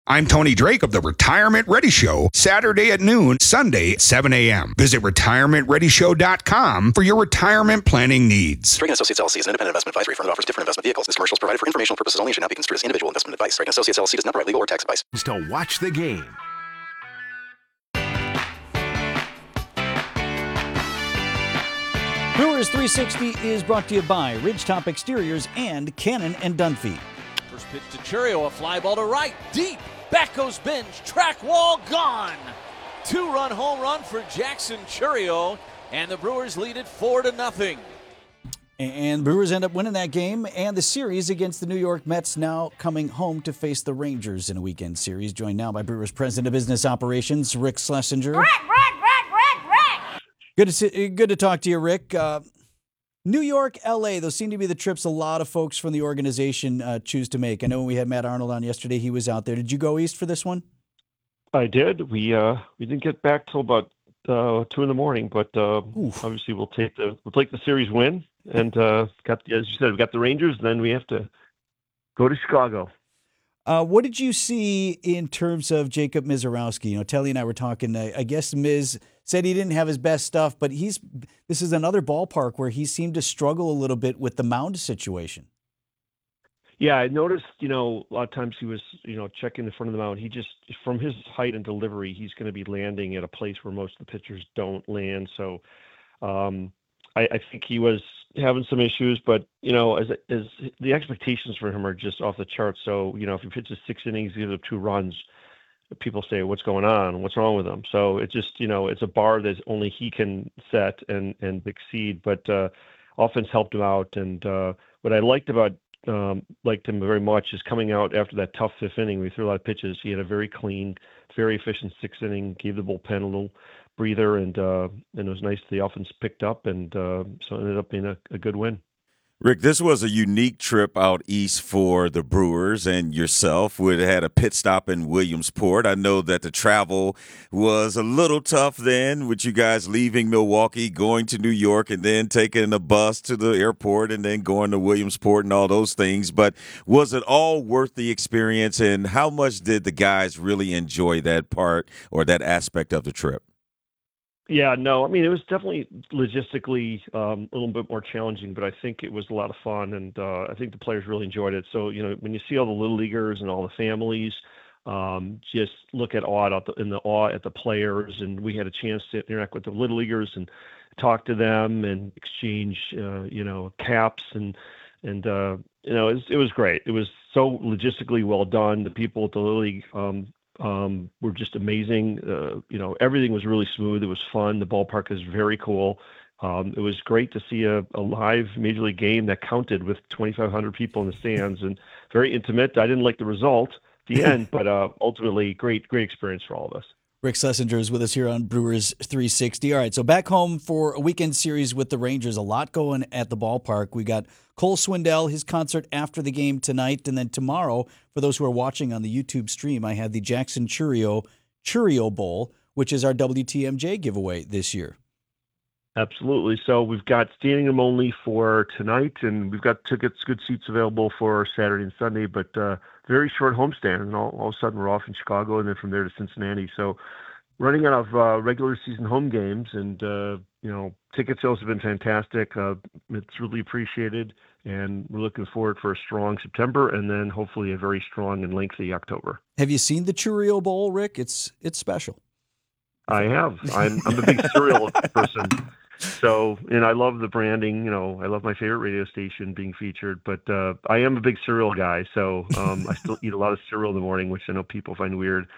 I'm Tony Drake of the Retirement Ready Show, Saturday at noon, Sunday at 7 a.m. Visit retirementreadyshow.com for your retirement planning needs. Drake & Associates LLC is an independent investment advisory firm that offers different investment vehicles. This commercial is provided for informational purposes only and should not be construed as individual investment advice. Drake & Associates LLC does not provide legal or tax advice. To watch the game. Brewers 360 is brought to you by Ridgetop Exteriors and Cannon and Dunphy. First pitch to Chourio, a fly ball to right, deep. Back goes Bench, track wall gone. 2-run home run for Jackson Chourio, and the Brewers lead it 4-0. And Brewers end up winning that game and the series against the New York Mets, now coming home to face the Rangers in a weekend series. Joined now by Brewers President of Business Operations, Rick Schlesinger. Good to talk to you, Rick. New York, L.A., those seem to be the trips a lot of folks from the organization choose to make. I know when we had Matt Arnold on yesterday, he was out there. Did you go east for this one? I did. We didn't get back till about 2 in the morning, but obviously we'll take the series win, and as you said, we got the Rangers. Then we have to go to Chicago. What did you see in terms of Jacob Misiorowski? Telly and I were talking. I guess Miz said he didn't have his best stuff, but this is another ballpark where he seemed to struggle a little bit with the mound situation. Yeah, I noticed, a lot of times he was, checking in front of the mound. He just, from his height and delivery, he's going to be landing at a place where most of the pitchers don't land. So I think he was having some issues, but, as the expectations for him are just off the charts. So, if he pitches 6 innings, gives up 2 runs, people say, what's going on? What's wrong with him? So it's just, it's a bar that only he can set and exceed, but offense helped him out. And what I liked him very much is coming out after that tough 5th inning. We threw a lot of pitches. He had a very clean, very efficient 6th inning, gave the bullpen a little breather, and it was nice the offense picked up, and so it ended up being a good win. Rick, this was a unique trip out east for the Brewers and yourself. We had a pit stop in Williamsport. I know that the travel was a little tough then, with you guys leaving Milwaukee, going to New York, and then taking a bus to the airport and then going to Williamsport and all those things. But was it all worth the experience, and how much did the guys really enjoy that part or that aspect of the trip? Yeah, no, I mean, it was definitely logistically a little bit more challenging, but I think it was a lot of fun, and I think the players really enjoyed it. So, when you see all the little leaguers and all the families, just look at awe at the players, and we had a chance to interact with the little leaguers and talk to them and exchange, caps, and it was great. It was so logistically well done. The people at the Little League were just amazing. Everything was really smooth. It was fun. The ballpark is very cool. It was great to see a live Major League game that counted with 2,500 people in the stands, and very intimate. I didn't like the result at the end, but ultimately great experience for all of us. Rick Schlesinger is with us here on Brewers 360. All right, so back home for a weekend series with the Rangers. A lot going at the ballpark. We got Cole Swindell, his concert after the game tonight, and then tomorrow, for those who are watching on the YouTube stream, I have the Jackson Chourio Bowl, which is our WTMJ giveaway this year. Absolutely. So we've got standing room only for tonight, and we've got good seats available for Saturday and Sunday, but very short homestand, and all of a sudden we're off in Chicago and then from there to Cincinnati. So running out of regular season home games, and ticket sales have been fantastic. It's really appreciated, and we're looking forward for a strong September and then hopefully a very strong and lengthy October. Have you seen the Chourio Bowl, Rick? It's special. I have. I'm a big cereal person. So, and I love the branding, I love my favorite radio station being featured, but I am a big cereal guy. So I still eat a lot of cereal in the morning, which I know people find weird.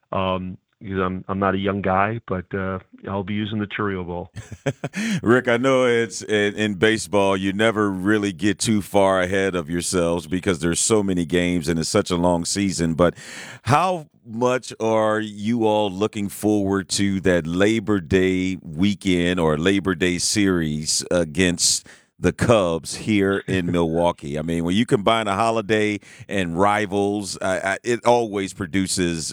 Because I'm not a young guy, but I'll be using the Chourio Bowl. Rick, I know it's in baseball, you never really get too far ahead of yourselves because there's so many games and it's such a long season. But how much are you all looking forward to that Labor Day weekend or Labor Day series against the Cubs here in Milwaukee? I mean, when you combine a holiday and rivals, it always produces,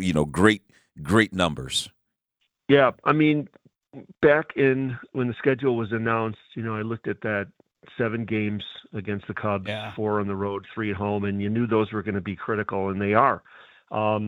great numbers. Yeah, I mean, back when the schedule was announced, I looked at that 7 games against the Cubs, 4 on the road, 3 at home, and you knew those were going to be critical, and they are.